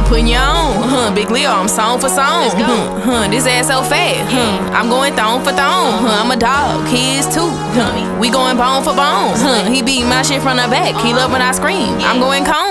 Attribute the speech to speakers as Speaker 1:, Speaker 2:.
Speaker 1: putting you on. Big Leo, I'm song for song. This ass so fat. I'm going thong for thong. I'm a dog, he is too. We going bone for bone. He beat my shit from the back. He love when I scream. I'm going cone.